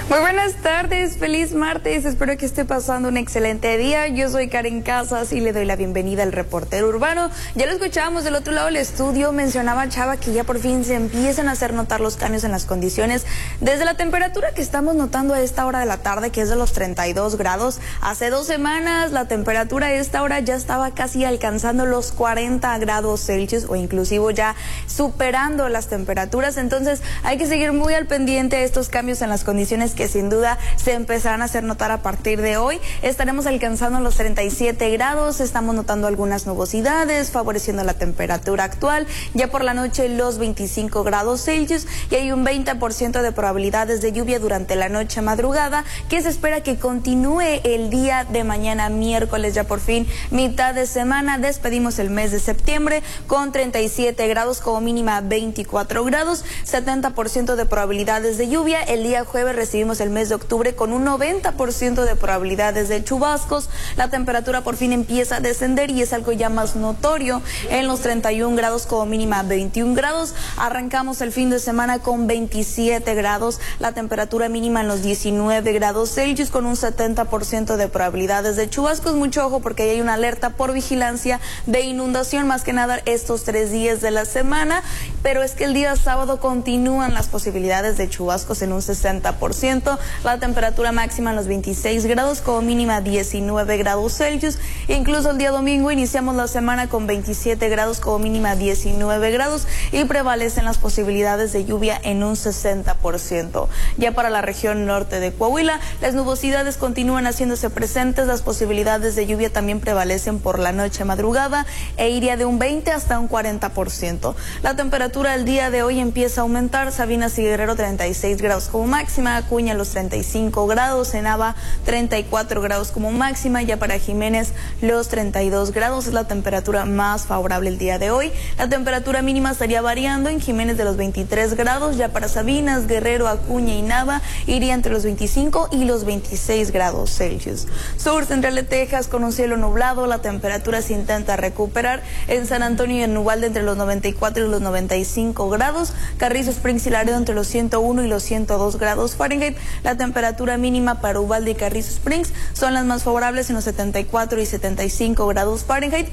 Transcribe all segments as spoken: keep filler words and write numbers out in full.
Muy buenas tardes, feliz martes, espero que esté pasando un excelente día. Yo soy Karen Casas y le doy la bienvenida al reportero urbano. Ya lo escuchábamos del otro lado del estudio, mencionaba Chava que ya por fin se empiezan a hacer notar los cambios en las condiciones. Desde la temperatura que estamos notando a esta hora de la tarde, que es de los treinta y dos grados, hace dos semanas la temperatura a esta hora ya estaba casi alcanzando los cuarenta grados Celsius o inclusive ya superando las temperaturas. Entonces hay que seguir muy al pendiente de estos cambios en las condiciones que sin duda se empezarán a hacer notar a partir de hoy. Estaremos alcanzando los treinta y siete grados, estamos notando algunas nubosidades, favoreciendo la temperatura actual. Ya por la noche los veinticinco grados Celsius y hay un veinte por ciento de probabilidades de lluvia durante la noche madrugada, que se espera que continúe el día de mañana miércoles. Ya por fin, mitad de semana, despedimos el mes de septiembre con treinta y siete grados, como mínima veinticuatro grados, setenta por ciento de probabilidades de lluvia. El día jueves recibimos el mes de octubre con un noventa por ciento de probabilidades de chubascos. La temperatura por fin empieza a descender y es algo ya más notorio en los treinta y un grados, como mínima veintiún grados. Arrancamos el fin de semana con veintisiete grados, la temperatura mínima en los diecinueve grados Celsius con un setenta por ciento de probabilidades de chubascos. Mucho ojo porque hay una alerta por vigilancia de inundación, más que nada estos tres días de la semana, pero es que el día sábado continúan las posibilidades de chubascos en un sesenta por ciento. La temperatura máxima en los veintiséis grados, como mínima diecinueve grados Celsius. Incluso el día domingo iniciamos la semana con veintisiete grados, como mínima diecinueve grados, y prevalecen las posibilidades de lluvia en un sesenta por ciento. Ya para la región norte de Coahuila, las nubosidades continúan haciéndose presentes, las posibilidades de lluvia también prevalecen por la noche madrugada e iría de un veinte hasta un cuarenta por ciento. La temperatura el día de hoy empieza a aumentar, Sabinas y Guerrero treinta y seis grados como máxima, Acuña los treinta y cinco grados, en Nava treinta y cuatro grados como máxima, ya para Jiménez los treinta y dos grados es la temperatura más favorable el día de hoy. La temperatura mínima estaría variando en Jiménez de los veintitrés grados, ya para Sabinas, Guerrero, Acuña y Nava iría entre los veinticinco y los veintiséis grados Celsius. Sur central de Texas con un cielo nublado, la temperatura se intenta recuperar en San Antonio y en Uvalde entre los noventa y cuatro y los noventa y cinco grados, Carrizo Springs y Laredo entre los ciento uno y los ciento dos grados Fahrenheit. La temperatura mínima para Uvalde y Carrizo Springs son las más favorables en los setenta y cuatro y setenta y cinco grados Fahrenheit.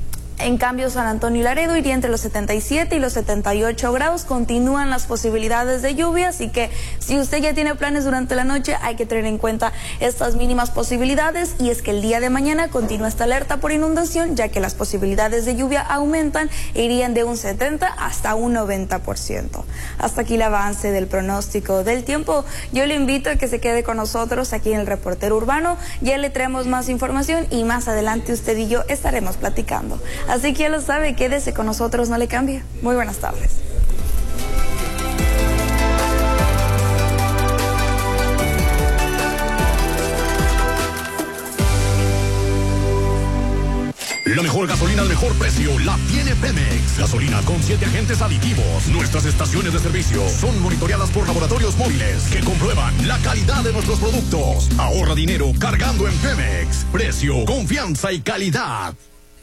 En cambio, San Antonio y Laredo iría entre los setenta y siete y los setenta y ocho grados. Continúan las posibilidades de lluvia, así que si usted ya tiene planes durante la noche, hay que tener en cuenta estas mínimas posibilidades. Y es que el día de mañana continúa esta alerta por inundación, ya que las posibilidades de lluvia aumentan e irían de un setenta hasta un noventa por ciento. Hasta aquí el avance del pronóstico del tiempo. Yo le invito a que se quede con nosotros aquí en el Reportero Urbano. Ya le traemos más información y más adelante usted y yo estaremos platicando. Así que ya lo sabe, quédese con nosotros, no le cambie. Muy buenas tardes. La mejor gasolina al mejor precio la tiene Pemex. Gasolina con siete agentes aditivos. Nuestras estaciones de servicio son monitoreadas por laboratorios móviles que comprueban la calidad de nuestros productos. Ahorra dinero cargando en Pemex. Precio, confianza y calidad.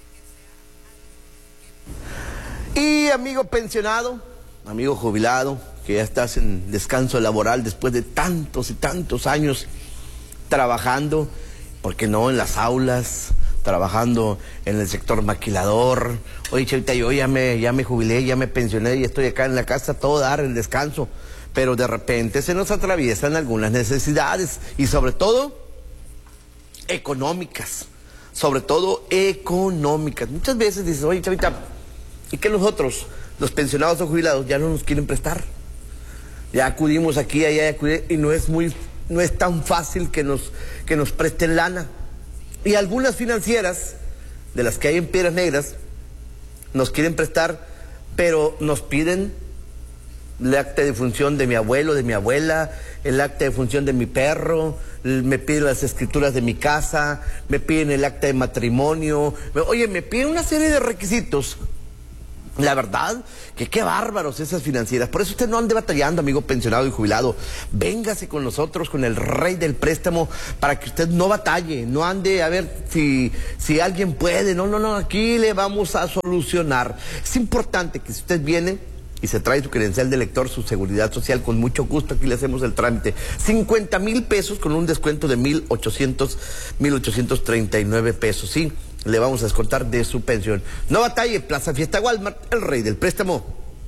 Y amigo pensionado, amigo jubilado, que ya estás en descanso laboral después de tantos y tantos años trabajando, ¿por qué no?, en las aulas, trabajando en el sector maquilador. Oye, Chavita, yo ya me, ya me jubilé, ya me pensioné y estoy acá en la casa, todo dar el descanso. Pero de repente se nos atraviesan algunas necesidades y sobre todo económicas, sobre todo económicas. Muchas veces dices, oye, Chavita, ¿y que nosotros, los pensionados o jubilados, ya no nos quieren prestar? Ya acudimos aquí, allá, acudimos, y no es muy, no es tan fácil que nos, que nos presten lana. Y algunas financieras, de las que hay en Piedras Negras, nos quieren prestar, pero nos piden el acta de función de mi abuelo, de mi abuela, el acta de función de mi perro, me piden las escrituras de mi casa, me piden el acta de matrimonio. Oye, me piden una serie de requisitos. La verdad, que qué bárbaros esas financieras. Por eso usted no ande batallando, amigo pensionado y jubilado. Véngase con nosotros, con el rey del préstamo, para que usted no batalle, no ande a ver si, si alguien puede. No, no, no, aquí le vamos a solucionar. Es importante que si usted viene y se trae su credencial de lector, su seguridad social, con mucho gusto aquí le hacemos el trámite. cincuenta mil pesos con un descuento de mil ochocientos treinta y nueve pesos, sí, le vamos a descontar de su pensión. No batalle, Plaza Fiesta Walmart, el rey del préstamo.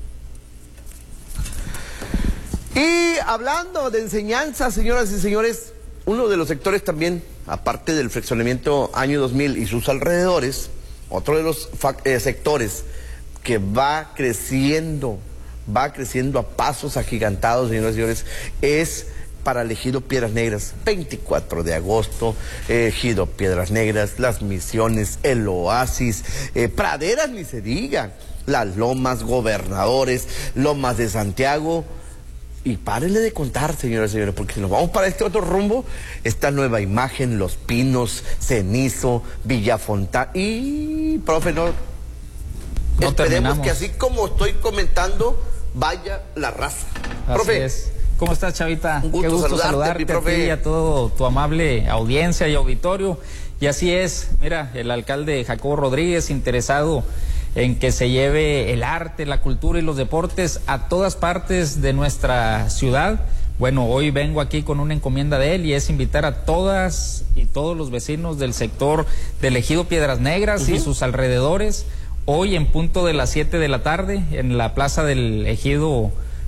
Y hablando de enseñanza, señoras y señores, uno de los sectores también, aparte del fraccionamiento año dos mil y sus alrededores, otro de los eh, sectores que va creciendo, va creciendo a pasos agigantados, señoras y señores, es para el Ejido Piedras Negras. veinticuatro de agosto, eh, Ejido Piedras Negras, Las Misiones, El Oasis, eh, Praderas ni se diga, Las Lomas, Gobernadores, Lomas de Santiago. Y párenle de contar, señoras y señores, porque si nos vamos para este otro rumbo, esta Nueva Imagen, Los Pinos, Cenizo, Villafontana y, profe, no... No esperemos terminamos. Que así como estoy comentando, vaya la raza. Así profe. Es. ¿Cómo estás, Chavita? Un gusto Qué gusto saludarte, saludarte profe. a ti y a todo tu amable audiencia y auditorio. Y así es, mira, el alcalde Jacobo Rodríguez interesado en que se lleve el arte, la cultura y los deportes a todas partes de nuestra ciudad. Bueno, hoy vengo aquí con una encomienda de él y es invitar a todas y todos los vecinos del sector del Ejido Piedras Negras uh-huh. y sus alrededores. Hoy en punto de las siete de la tarde en la plaza del Ejido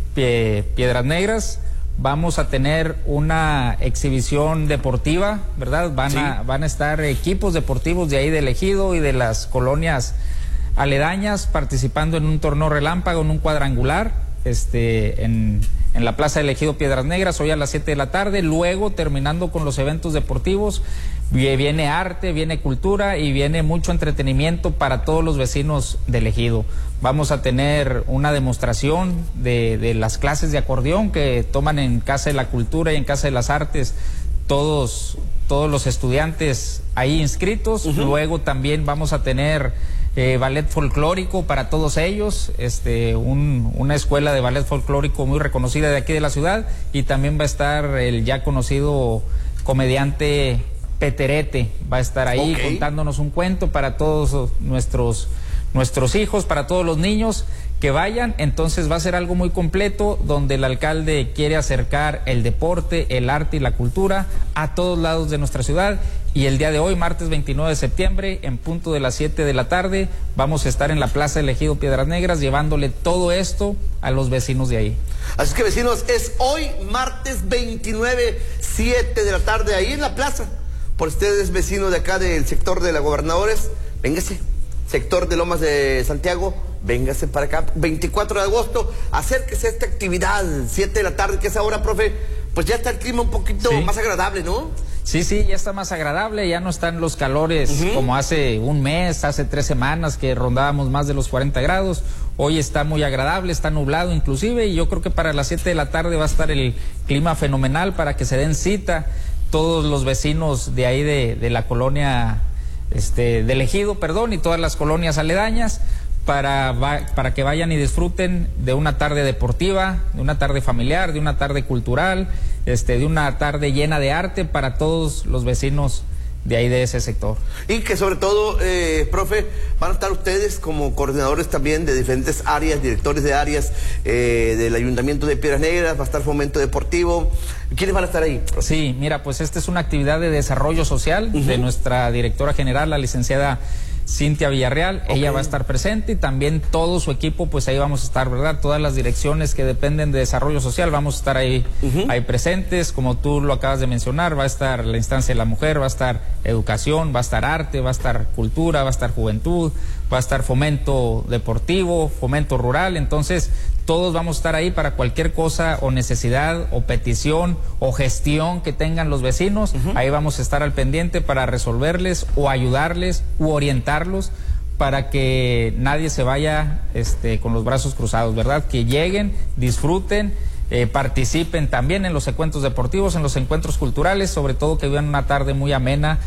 Piedras Negras vamos a tener una exhibición deportiva, ¿verdad? Van, sí. a, van a estar equipos deportivos de ahí del Ejido y de las colonias aledañas participando en un torneo relámpago, en un cuadrangular, este, en, en la plaza del Ejido Piedras Negras, hoy a las siete de la tarde. Luego, terminando con los eventos deportivos, viene arte, viene cultura y viene mucho entretenimiento para todos los vecinos del Ejido. Vamos a tener una demostración de, de las clases de acordeón que toman en Casa de la Cultura y en Casa de las Artes todos, todos los estudiantes ahí inscritos. Uh-huh. Luego también vamos a tener eh, ballet folclórico para todos ellos, este, un, una escuela de ballet folclórico muy reconocida de aquí de la ciudad, y también va a estar el ya conocido comediante Peterete, va a estar ahí okay. contándonos un cuento para todos nuestros, nuestros hijos, para todos los niños que vayan. Entonces va a ser algo muy completo donde el alcalde quiere acercar el deporte, el arte y la cultura a todos lados de nuestra ciudad. Y el día de hoy, martes veintinueve de septiembre, en punto de las siete de la tarde, vamos a estar en la Plaza del Ejido Piedras Negras llevándole todo esto a los vecinos de ahí. Así que, vecinos, es hoy martes veintinueve, siete de la tarde, ahí en la plaza. Por ustedes, vecinos de acá del sector de la Gobernadores, véngase. Sector de Lomas de Santiago, véngase para acá. veinticuatro de agosto, acérquese a esta actividad, siete de la tarde, que es ahora, profe, pues ya está el clima un poquito sí. más agradable, ¿no? Sí, sí, ya está más agradable, ya no están los calores uh-huh. como hace un mes, hace tres semanas que rondábamos más de los cuarenta grados. Hoy está muy agradable, está nublado inclusive, y yo creo que para las siete de la tarde va a estar el clima fenomenal para que se den cita todos los vecinos de ahí de, de la colonia este, del Ejido, perdón, y todas las colonias aledañas, para, va, para que vayan y disfruten de una tarde deportiva, de una tarde familiar, de una tarde cultural, este, de una tarde llena de arte para todos los vecinos de ahí de ese sector. Y que sobre todo, eh, profe, van a estar ustedes como coordinadores también de diferentes áreas, directores de áreas eh, del Ayuntamiento de Piedras Negras, va a estar Fomento Deportivo. ¿Quiénes van a estar ahí, profe? Sí, mira, pues esta es una actividad de desarrollo social uh-huh. de nuestra directora general, la licenciada Cintia Villarreal. Okay. Ella va a estar presente y también todo su equipo, pues ahí vamos a estar, ¿verdad? Todas las direcciones que dependen de desarrollo social vamos a estar ahí, uh-huh. ahí presentes, como tú lo acabas de mencionar. Va a estar la instancia de la mujer, va a estar educación, va a estar arte, va a estar cultura, va a estar juventud, va a estar fomento deportivo, fomento rural. Entonces todos vamos a estar ahí para cualquier cosa o necesidad o petición o gestión que tengan los vecinos. Uh-huh. Ahí vamos a estar al pendiente para resolverles o ayudarles u orientarlos para que nadie se vaya este, con los brazos cruzados, ¿verdad? Que lleguen, disfruten, eh, participen también en los encuentros deportivos, en los encuentros culturales, sobre todo que vivan una tarde muy amena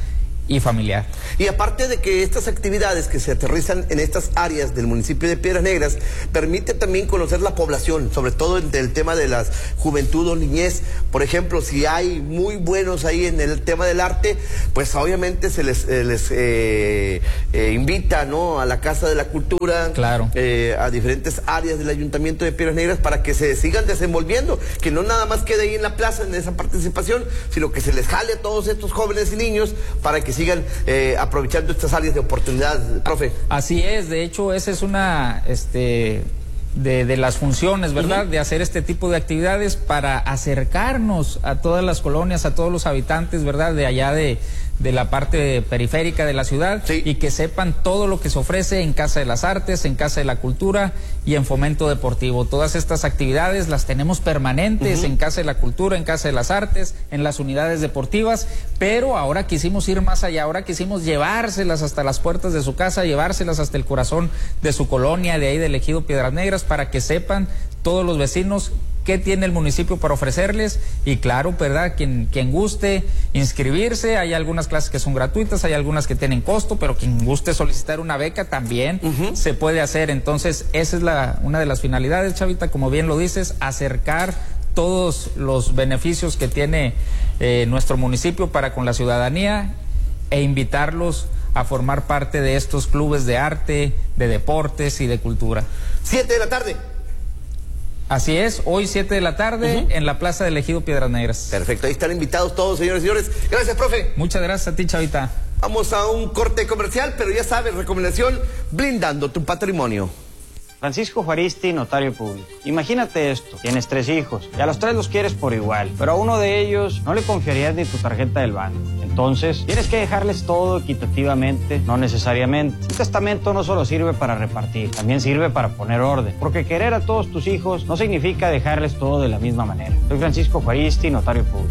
y familiar. Y aparte de que estas actividades que se aterrizan en estas áreas del municipio de Piedras Negras, permite también conocer la población, sobre todo el, el tema de la juventud o niñez. Por ejemplo, si hay muy buenos ahí en el tema del arte, pues obviamente se les, eh, les eh, eh, invita, ¿no?, a la Casa de la Cultura, claro. eh, a diferentes áreas del Ayuntamiento de Piedras Negras para que se sigan desenvolviendo, que no nada más quede ahí en la plaza en esa participación, sino que se les jale a todos estos jóvenes y niños para que sigan eh, aprovechando estas áreas de oportunidad, profe. Así es, de hecho esa es una este de, de las funciones, ¿verdad? Uh-huh. De hacer este tipo de actividades para acercarnos a todas las colonias, a todos los habitantes, ¿verdad? De allá de, de la parte periférica de la ciudad, sí. Y que sepan todo lo que se ofrece en Casa de las Artes, en Casa de la Cultura y en Fomento Deportivo. Todas estas actividades las tenemos permanentes, uh-huh, en Casa de la Cultura, en Casa de las Artes, en las unidades deportivas, pero ahora quisimos ir más allá, ahora quisimos llevárselas hasta las puertas de su casa, llevárselas hasta el corazón de su colonia, de ahí del Ejido Piedras Negras, para que sepan todos los vecinos qué tiene el municipio para ofrecerles. Y claro, ¿verdad? Quien, quien guste inscribirse, hay algunas clases que son gratuitas, hay algunas que tienen costo, pero quien guste solicitar una beca también uh-huh. se puede hacer. Entonces, esa es la, una de las finalidades, Chavita, como bien lo dices, acercar todos los beneficios que tiene eh, nuestro municipio para con la ciudadanía e invitarlos a formar parte de estos clubes de arte, de deportes y de cultura. Siete de la tarde. Así es, hoy siete de la tarde uh-huh. en la Plaza del Ejido Piedras Negras. Perfecto, ahí están invitados todos, señores y señores. Gracias, profe. Muchas gracias a ti, Chavita. Vamos a un corte comercial, pero ya sabes, recomendación, blindando tu patrimonio. Francisco Juaristi, notario público. Imagínate esto, tienes tres hijos y a los tres los quieres por igual, pero a uno de ellos no le confiarías ni tu tarjeta del banco. Entonces, tienes que dejarles todo equitativamente, no necesariamente. Un testamento no solo sirve para repartir, también sirve para poner orden, porque querer a todos tus hijos no significa dejarles todo de la misma manera. Soy Francisco Juaristi, notario público.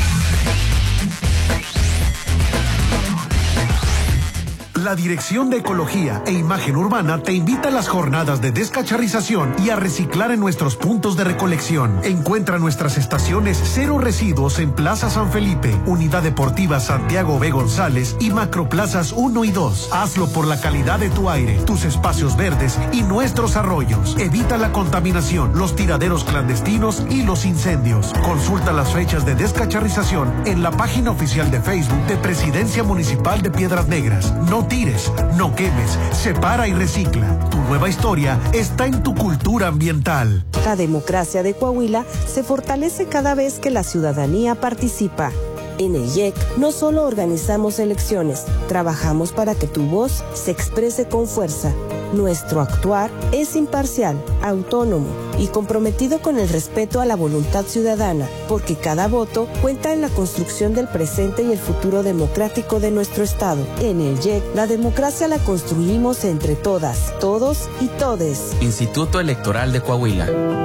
La Dirección de Ecología e Imagen Urbana te invita a las jornadas de descacharrización y a reciclar en nuestros puntos de recolección. Encuentra nuestras estaciones Cero Residuos en Plaza San Felipe, Unidad Deportiva Santiago B. González y Macroplazas uno y dos. Hazlo por la calidad de tu aire, tus espacios verdes y nuestros arroyos. Evita la contaminación, los tiraderos clandestinos y los incendios. Consulta las fechas de descacharrización en la página oficial de Facebook de Presidencia Municipal de Piedras Negras. No tires, no quemes, separa y recicla. Tu nueva historia está en tu cultura ambiental. La democracia de Coahuila se fortalece cada vez que la ciudadanía participa. En el I E C no solo organizamos elecciones, trabajamos para que tu voz se exprese con fuerza. Nuestro actuar es imparcial, autónomo y comprometido con el respeto a la voluntad ciudadana, porque cada voto cuenta en la construcción del presente y el futuro democrático de nuestro Estado. En el I E C, la democracia la construimos entre todas, todos y todes. Instituto Electoral de Coahuila.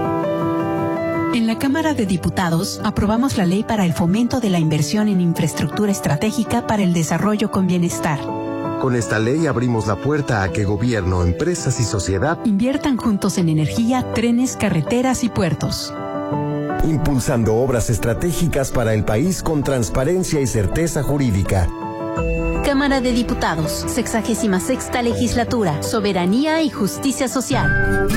En la Cámara de Diputados aprobamos la ley para el fomento de la inversión en infraestructura estratégica para el desarrollo con bienestar. Con esta ley abrimos la puerta a que gobierno, empresas y sociedad inviertan juntos en energía, trenes, carreteras y puertos. Impulsando obras estratégicas para el país con transparencia y certeza jurídica. Cámara de Diputados, sexagésima sexta legislatura, soberanía y justicia social.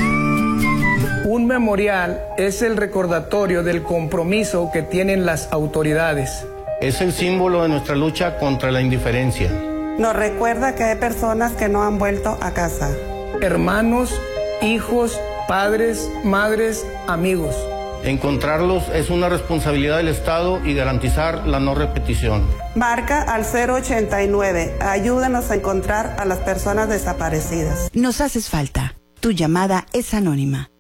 Un memorial es el recordatorio del compromiso que tienen las autoridades. Es el símbolo de nuestra lucha contra la indiferencia. Nos recuerda que hay personas que no han vuelto a casa. Hermanos, hijos, padres, madres, amigos. Encontrarlos es una responsabilidad del Estado y garantizar la no repetición. Marca al cero ochenta y nueve. Ayúdanos a encontrar a las personas desaparecidas. Nos haces falta. Tu llamada es anónima.